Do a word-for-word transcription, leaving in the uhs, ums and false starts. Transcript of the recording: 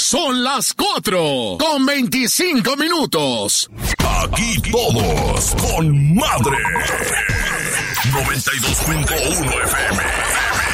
Son las cuatro con veinticinco minutos. Aquí todos con madre. noventa y dos punto uno F M.